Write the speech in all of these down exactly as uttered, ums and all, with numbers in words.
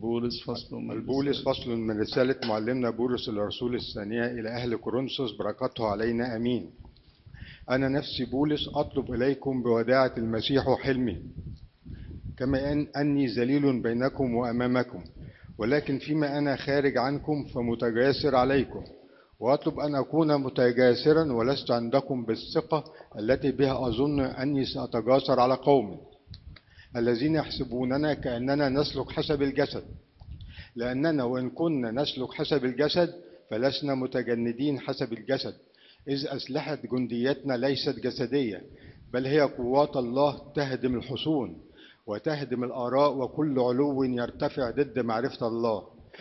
بولس فصل من البولس رسالة فصل من رسالة معلمنا بولس الرسول الثانية إلى أهل كورنثوس، بركاته علينا أمين. أنا نفسي بولس أطلب إليكم بوداعة المسيح وحلمه، كما أن أني ذليل بينكم وأمامكم، ولكن فيما أنا خارج عنكم فمتجاسر عليكم، وأطلب أن أكون متجاسرا ولست عندكم بالثقة التي بها أظن أني سأتجاسر على قوم الذين يحسبوننا كأننا نسلك حسب الجسد، لأننا وإن كنا نسلك حسب الجسد فلسنا متجندين حسب الجسد، إذ أسلحة جنديتنا ليست جسدية، بل هي قوات الله تهدم الحصون وتهدم الآراء وكل علو يرتفع ضد معرفة الله،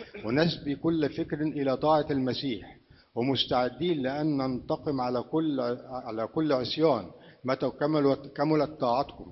ونسبي كل فكر إلى طاعة المسيح، ومستعدين لأن ننتقم على كل على كل عصيان متى كملت كملت طاعتكم.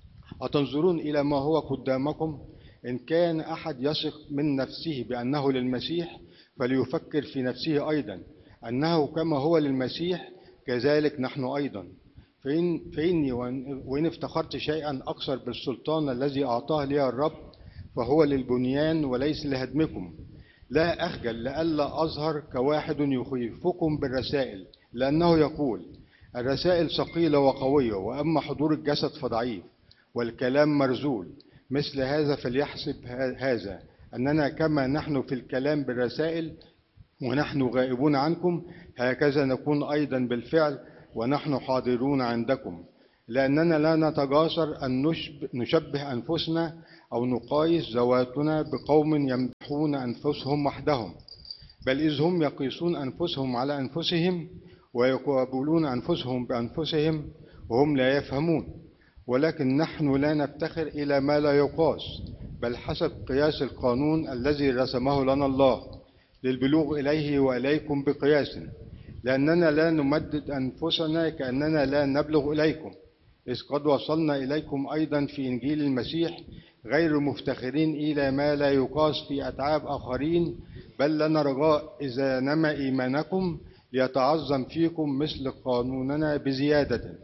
أتنظرون إلى ما هو قدامكم؟ إن كان أحد يثق من نفسه بأنه للمسيح فليفكر في نفسه أيضا أنه كما هو للمسيح كذلك نحن أيضا. فإن فإني وإن افتخرت شيئا أكثر بالسلطان الذي أعطاه لي الرب فهو للبنيان وليس لهدمكم. لا أخجل لئلا أظهر كواحد يخيفكم بالرسائل، لأنه يقول: الرسائل ثقيلة وقوية، وأما حضور الجسد فضعيف والكلام مرزول. مثل هذا فليحسب هذا أننا كما نحن في الكلام بالرسائل ونحن غائبون عنكم، هكذا نكون أيضا بالفعل ونحن حاضرون عندكم، لأننا لا نتجاسر أن نشبه أنفسنا أو نقايس ذواتنا بقوم يمدحون أنفسهم وحدهم، بل إذ هم يقيسون أنفسهم على أنفسهم ويقابلون أنفسهم بأنفسهم وهم لا يفهمون. ولكن نحن لا نفتخر إلى ما لا يقاس، بل حسب قياس القانون الذي رسمه لنا الله للبلوغ إليه وإليكم بقياس، لأننا لا نمدد أنفسنا كأننا لا نبلغ إليكم، إذ قد وصلنا إليكم أيضا في إنجيل المسيح غير مفتخرين إلى ما لا يقاس في أتعاب آخرين، بل لنا رجاء إذا نما إيمانكم ليتعظم فيكم مثل قانوننا بزيادة،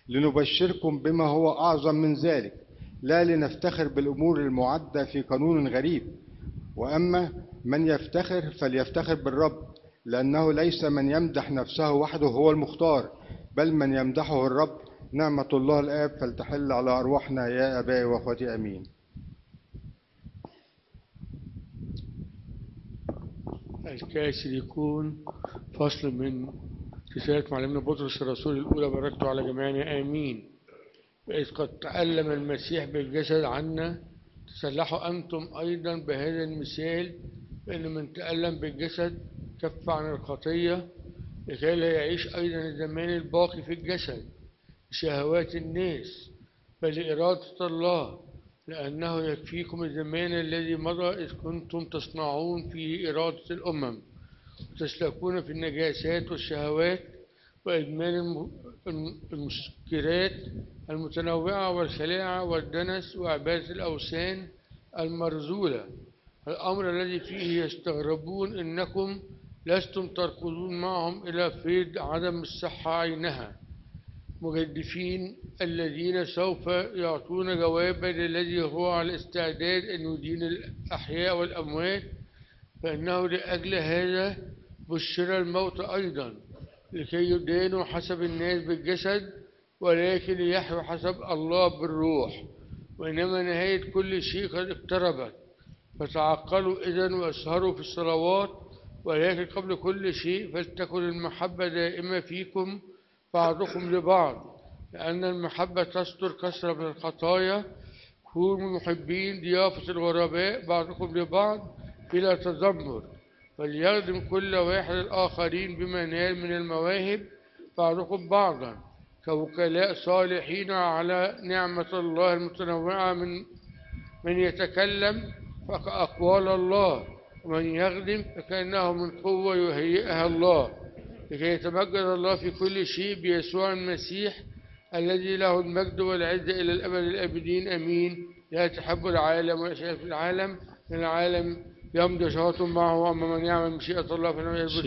لنبشركم بما هو أعظم من ذلك، لا لنفتخر بالأمور المعدة في قانون غريب. وأما من يفتخر فليفتخر بالرب، لأنه ليس من يمدح نفسه وحده هو المختار، بل من يمدحه الرب. نعمة الله الآب فلتحل على أرواحنا يا أبائي وأخوتي أمين. الكاثوليكون فصل من رسالة معلمنا بطرس الرسول الأولى، بركته على جميعنا آمين. وإذ قد تألم المسيح بالجسد عنا تسلحوا أنتم أيضا بهذا المثال، فإن من تألم بالجسد كف عن الخطية لكي لا يعيش أيضا الزمان الباقي في الجسد بشهوات الناس، بل إرادة الله، لأنه يكفيكم الزمان الذي مضى إذ كنتم تصنعون فيه إرادة الأمم وتسلكون في النجاسات والشهوات وإدمان المسكرات المتنوعة والخلاعة والدنس وعبادة الأوثان المرذولة، الأمر الذي فيه يستغربون إنكم لستم تركضون معهم إلى فيض عدم الصحة عينها، مجدفين الذين سوف يعطون جوابا للذي هو على الاستعداد أن يدين الأحياء والأموات، فإنه لأجل هذا بشر الموت أيضا، لكي يدانوا حسب الناس بالجسد ولكن ليحيوا حسب الله بالروح. وإنما نهاية كل شيء قد اقتربت، فتعقلوا إذن واسهروا في الصلوات، ولكن قبل كل شيء فلتكن المحبة دائمة فيكم بعضكم لبعض، لأن المحبة تستر كثرة من الخطايا. كونوا محبين ضيافة الغرباء بعضكم لبعض بلا تذمر، فليخدم كل واحد الآخرين بما نال من المواهب بعضكم بعضا كوكلاء صالحين على نعمة الله المتنوعة، من من يتكلم فكأقوال الله، ومن يخدم فكأنه من قوة يهيئها الله، لكي يتمجد الله في كل شيء بيسوع المسيح الذي له المجد والعزة إلى الأبد الآبدين آمين. لا تحب العالم ولا شيء في العالم، من العالم يمضي شهوة معه، أما من يعمل مشيئة الله فإنه يلبس